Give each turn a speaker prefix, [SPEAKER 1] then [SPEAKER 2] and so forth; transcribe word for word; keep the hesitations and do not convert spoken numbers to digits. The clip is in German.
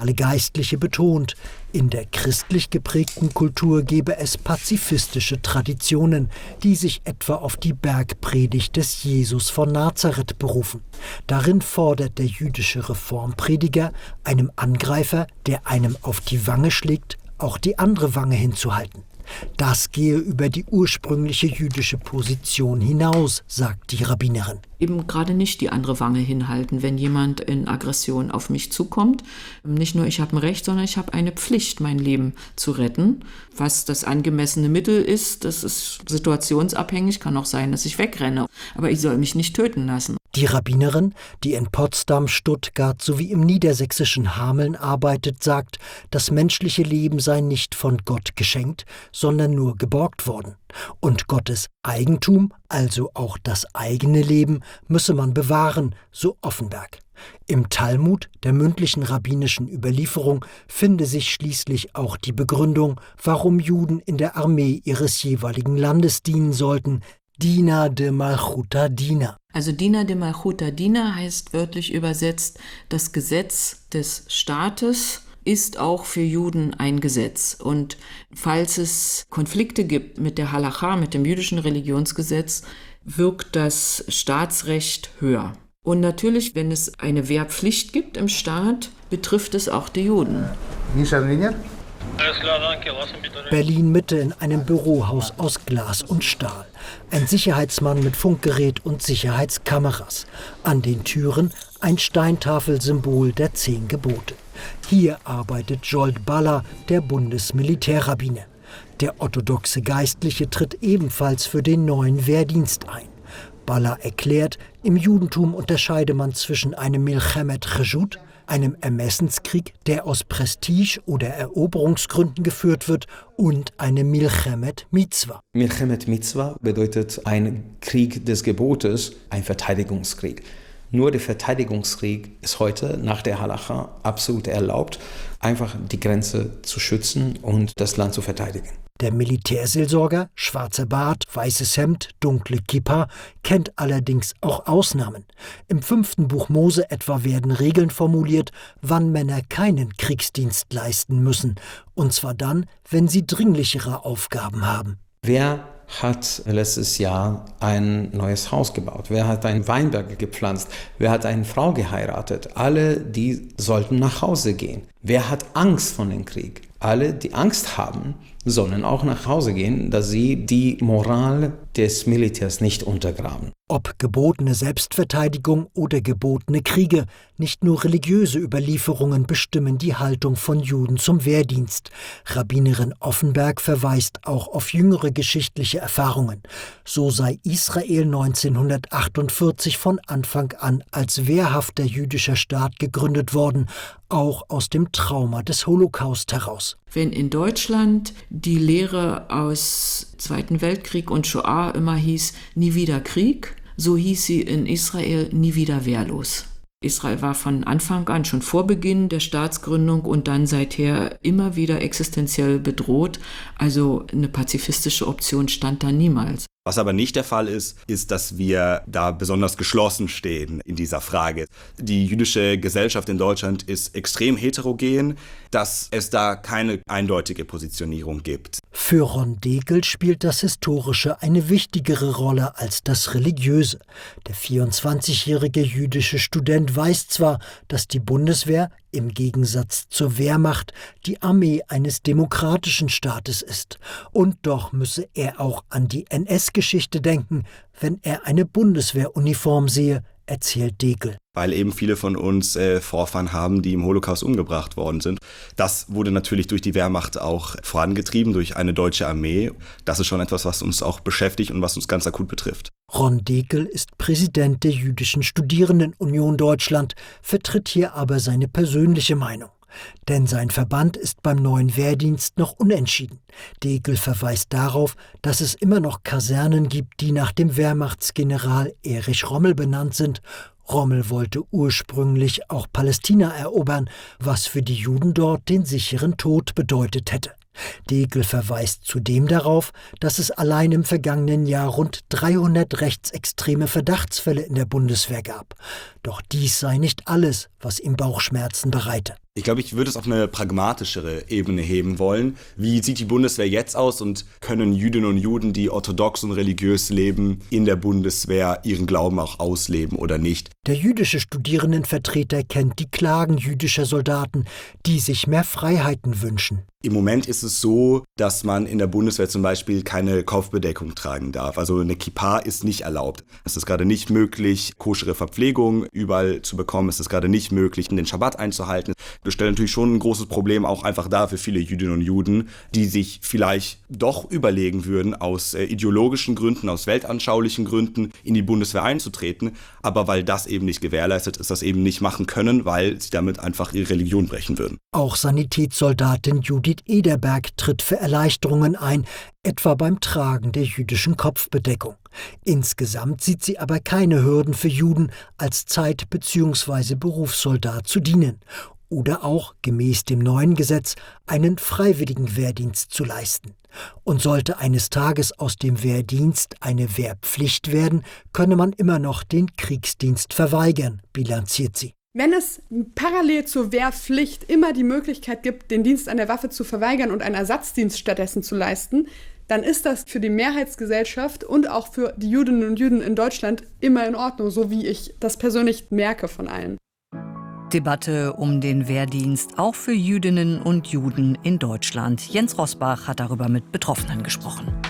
[SPEAKER 1] Alle Geistliche betont, in der christlich geprägten Kultur gebe es pazifistische Traditionen, die sich etwa auf die Bergpredigt des Jesus von Nazareth berufen. Darin fordert der jüdische Reformprediger, einem Angreifer, der einem auf die Wange schlägt, auch die andere Wange hinzuhalten. Das gehe über die ursprüngliche jüdische Position hinaus, sagt die Rabbinerin.
[SPEAKER 2] Eben gerade nicht die andere Wange hinhalten, wenn jemand in Aggression auf mich zukommt. Nicht nur ich habe ein Recht, sondern ich habe eine Pflicht, mein Leben zu retten. Was das angemessene Mittel ist, das ist situationsabhängig, kann auch sein, dass ich wegrenne. Aber ich soll mich nicht töten lassen.
[SPEAKER 1] Die Rabbinerin, die in Potsdam, Stuttgart sowie im niedersächsischen Hameln arbeitet, sagt, das menschliche Leben sei nicht von Gott geschenkt, sondern nur geborgt worden. Und Gottes Eigentum, also auch das eigene Leben, müsse man bewahren, so Offenberg. Im Talmud, der mündlichen rabbinischen Überlieferung, finde sich schließlich auch die Begründung, warum Juden in der Armee ihres jeweiligen Landes dienen sollten, Dina de Malchuta Dina.
[SPEAKER 2] Also Dina de Malchuta Dina heißt wörtlich übersetzt, das Gesetz des Staates ist auch für Juden ein Gesetz. Und falls es Konflikte gibt mit der Halacha, mit dem jüdischen Religionsgesetz, wirkt das Staatsrecht höher. Und natürlich, wenn es eine Wehrpflicht gibt im Staat, betrifft es auch die Juden.
[SPEAKER 1] Berlin-Mitte in einem Bürohaus aus Glas und Stahl. Ein Sicherheitsmann mit Funkgerät und Sicherheitskameras. An den Türen ein Steintafelsymbol der Zehn Gebote. Hier arbeitet Jolt Baller, der Bundesmilitärrabbiner. Der orthodoxe Geistliche tritt ebenfalls für den neuen Wehrdienst ein. Baller erklärt, im Judentum unterscheide man zwischen einem Milchemet Cheshut, einem Ermessenskrieg, der aus Prestige- oder Eroberungsgründen geführt wird, und einem Milchemet Mitzvah.
[SPEAKER 3] Milchemet Mitzvah bedeutet ein Krieg des Gebotes, ein Verteidigungskrieg. Nur der Verteidigungskrieg ist heute nach der Halacha absolut erlaubt, einfach die Grenze zu schützen und das Land zu verteidigen.
[SPEAKER 1] Der Militärseelsorger, schwarzer Bart, weißes Hemd, dunkle Kippa, kennt allerdings auch Ausnahmen. Im fünften Buch Mose etwa werden Regeln formuliert, wann Männer keinen Kriegsdienst leisten müssen. Und zwar dann, wenn sie dringlichere Aufgaben haben.
[SPEAKER 3] Wer hat letztes Jahr ein neues Haus gebaut? Wer hat einen Weinberg gepflanzt? Wer hat eine Frau geheiratet? Alle, die sollten nach Hause gehen. Wer hat Angst vor dem Krieg? Alle, die Angst haben, sollen auch nach Hause gehen, dass sie die Moral des Militärs nicht untergraben.
[SPEAKER 1] Ob gebotene Selbstverteidigung oder gebotene Kriege, nicht nur religiöse Überlieferungen bestimmen die Haltung von Juden zum Wehrdienst. Rabbinerin Offenberg verweist auch auf jüngere geschichtliche Erfahrungen. So sei Israel neunzehnhundertachtundvierzig von Anfang an als wehrhafter jüdischer Staat gegründet worden, auch aus dem Trauma des Holocaust heraus.
[SPEAKER 2] Wenn in Deutschland die Lehre aus Zweiten Weltkrieg und Shoah immer hieß, nie wieder Krieg, so hieß sie in Israel nie wieder wehrlos. Israel war von Anfang an, schon vor Beginn der Staatsgründung und dann seither immer wieder existenziell bedroht. Also eine pazifistische Option stand da niemals.
[SPEAKER 4] Was aber nicht der Fall ist, ist, dass wir da besonders geschlossen stehen in dieser Frage. Die jüdische Gesellschaft in Deutschland ist extrem heterogen, dass es da keine eindeutige Positionierung gibt.
[SPEAKER 1] Für Ron Degel spielt das Historische eine wichtigere Rolle als das Religiöse. Der vierundzwanzigjährige jüdische Student weiß zwar, dass die Bundeswehr im Gegensatz zur Wehrmacht die Armee eines demokratischen Staates ist. Und doch müsse er auch an die N S-Geschichte denken, wenn er eine Bundeswehruniform sehe, erzählt Degel.
[SPEAKER 4] Weil eben viele von uns äh, Vorfahren haben, die im Holocaust umgebracht worden sind. Das wurde natürlich durch die Wehrmacht auch vorangetrieben, durch eine deutsche Armee. Das ist schon etwas, was uns auch beschäftigt und was uns ganz akut betrifft.
[SPEAKER 1] Ron Degel ist Präsident der Jüdischen Studierendenunion Deutschland, vertritt hier aber seine persönliche Meinung. Denn sein Verband ist beim neuen Wehrdienst noch unentschieden. Degel verweist darauf, dass es immer noch Kasernen gibt, die nach dem Wehrmachtsgeneral Erich Rommel benannt sind. Rommel wollte ursprünglich auch Palästina erobern, was für die Juden dort den sicheren Tod bedeutet hätte. Degel verweist zudem darauf, dass es allein im vergangenen Jahr rund dreihundert rechtsextreme Verdachtsfälle in der Bundeswehr gab. Doch dies sei nicht alles, was ihm Bauchschmerzen bereite.
[SPEAKER 4] Ich glaube, ich würde es auf eine pragmatischere Ebene heben wollen. Wie sieht die Bundeswehr jetzt aus und können Jüdinnen und Juden, die orthodox und religiös leben, in der Bundeswehr ihren Glauben auch ausleben oder nicht?
[SPEAKER 1] Der jüdische Studierendenvertreter kennt die Klagen jüdischer Soldaten, die sich mehr Freiheiten wünschen.
[SPEAKER 4] Im Moment ist es so, dass man in der Bundeswehr zum Beispiel keine Kopfbedeckung tragen darf. Also eine Kippa ist nicht erlaubt. Es ist gerade nicht möglich, koschere Verpflegung überall zu bekommen. Es ist gerade nicht möglich, den Schabbat einzuhalten. Das stellt natürlich schon ein großes Problem auch einfach dar für viele Jüdinnen und Juden, die sich vielleicht doch überlegen würden, aus äh, ideologischen Gründen, aus weltanschaulichen Gründen in die Bundeswehr einzutreten. Aber weil das eben nicht gewährleistet ist, das eben nicht machen können, weil sie damit einfach ihre Religion brechen würden.
[SPEAKER 1] Auch Sanitätssoldatin Judith Ederberg tritt für Erleichterungen ein, etwa beim Tragen der jüdischen Kopfbedeckung. Insgesamt sieht sie aber keine Hürden für Juden, als Zeit- bzw. Berufssoldat zu dienen oder auch, gemäß dem neuen Gesetz, einen freiwilligen Wehrdienst zu leisten. Und sollte eines Tages aus dem Wehrdienst eine Wehrpflicht werden, könne man immer noch den Kriegsdienst verweigern, bilanziert sie.
[SPEAKER 5] Wenn es parallel zur Wehrpflicht immer die Möglichkeit gibt, den Dienst an der Waffe zu verweigern und einen Ersatzdienst stattdessen zu leisten, dann ist das für die Mehrheitsgesellschaft und auch für die Jüdinnen und Juden in Deutschland immer in Ordnung, so wie ich das persönlich merke von allen.
[SPEAKER 6] Debatte um den Wehrdienst auch für Jüdinnen und Juden in Deutschland. Jens Rosbach hat darüber mit Betroffenen gesprochen.